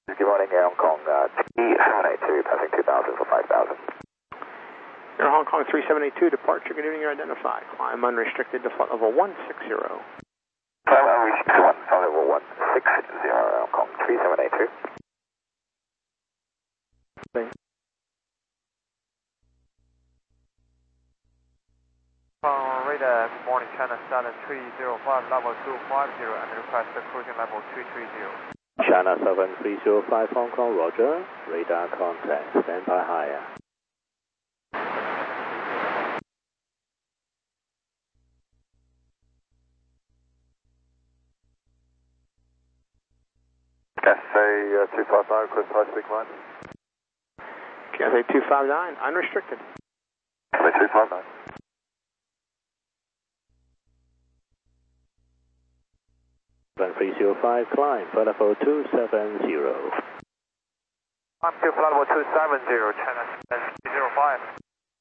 Good morning, Air Hong Kong T782, passing 2000 for 5000. Air Hong Kong 3782, departure, good evening, you're identified. Climb unrestricted to flight level 160. Climb unrestricted to flight level 160, Air Hong Kong 3782. Radar, good morning, China Southern 305, level 250, and request the cruising level 230. China 7305 Hong Kong, roger. Radar contact, stand by higher. Cathay 259, request high speed climb. Cathay 259, unrestricted. Cathay 259. Run 305, climb, flight level 270. Climb to flight level 270, China 305.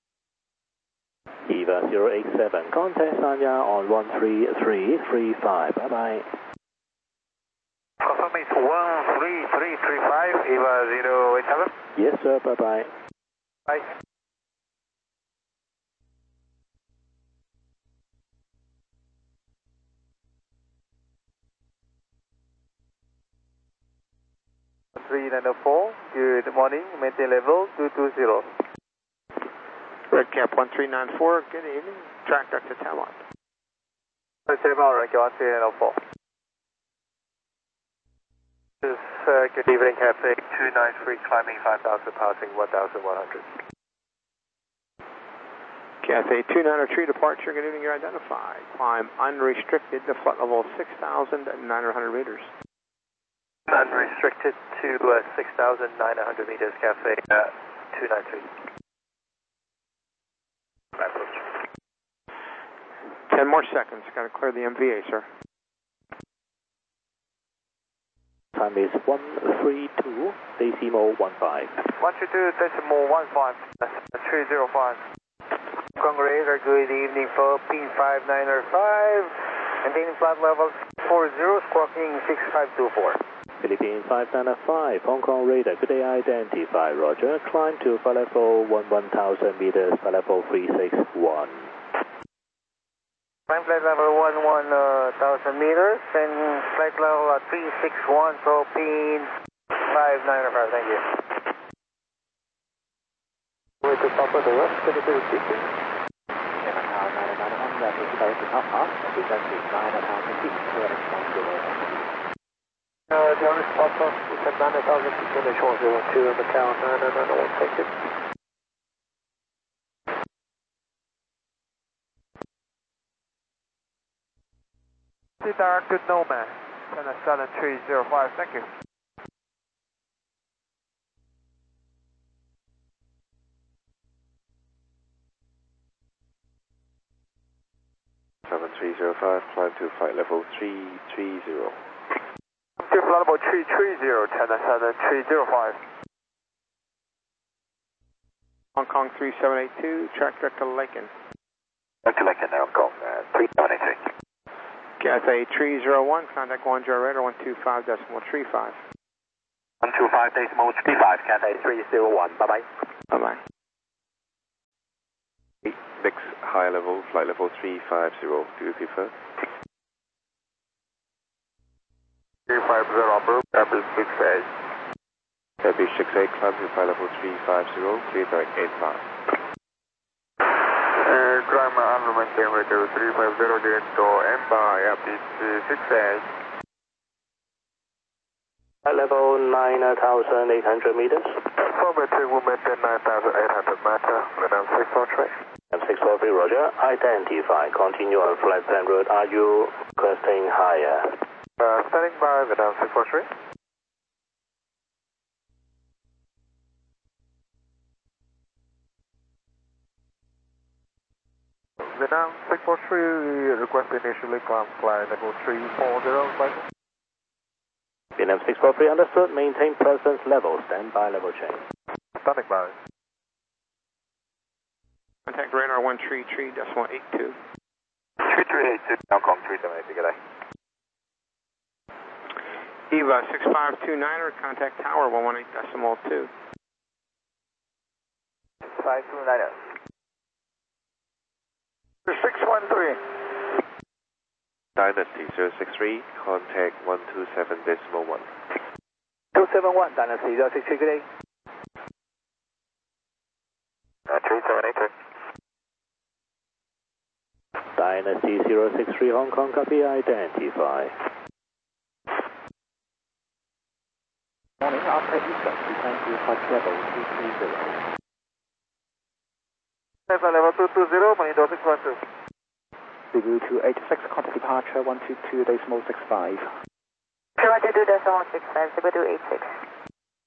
EVA 087, contact Sanya on 13335, bye-bye. Confirm it's 13335, EVA 087. Yes sir, bye-bye. Bye. Good morning, maintain level 220. Red Cap 1394, good evening. Track Dr. Talon. Red Cap 1394. Good evening, Cathay 293, climbing 5000, passing 1100. Cathay 293, departure, good evening, you're identified. Climb unrestricted to flight level 6,900 meters. Unrestricted to 6,900 meters, Cathay 293. 10 more seconds, got to clear the MVA, sir. Time is 132, decimal 15. 122, decimal 15, 305. Congratulations, good evening for Pin 5905, maintaining flight level 40, squawking 6524. Philippine 595, Hong Kong radar, good day identified, roger. Climb to flight level 1000 meters, flight level 361. Climb flight level 1000 meters and flight level 361 for Pin 5905, thank you. With the top of the rest, can you please speak? Macau 991, rapid to top half, representing 9,000 feet, the only spot on is at 9,000 feet in the short 02 Macau 991, thank you. Direct to Nomad, China Southern 305, thank you. Climb to flight level 330. To flight level 330, China Southern 305. Hong Kong 3782, track Dr. Laken. Dr. Laken, Air Hong Kong 3783. Cathay 301, contact 10 radar 125.35. 125.35, Cathay 301, bye-bye. Bye-bye. 6, high level, flight level 350, do you prefer? 350, approved, Airbus 68. Airbus 68, climb to flight level 350, clear direct 85. Climb and maintain radio 350, direct to Emba, Airbus 68. Level 9,800 meters. Affirmative, we maintain 9,800 meters, Madam 643. M643, roger. Identify, continue on flight plan route. Are you requesting higher? Standing by, Madam 643. Vietnam 643, request initially climb flight level 340, bye. Vietnam 643, understood. Maintain presence level. Stand by level change. Standing by. Contact radar 133.82. 3382, Hong Kong 378, good day. Eva 6529er, contact tower 118.2. 529er. 613. Dynasty 063, contact 127.1. 271, Dynasty 063, good day. 3783. Dynasty 063 Hong Kong, copy, identify. Morning, after Eastern, descend to flight level 230. Level 220, monitor 612. Review 286, contact departure 122.65. 222.65, 286.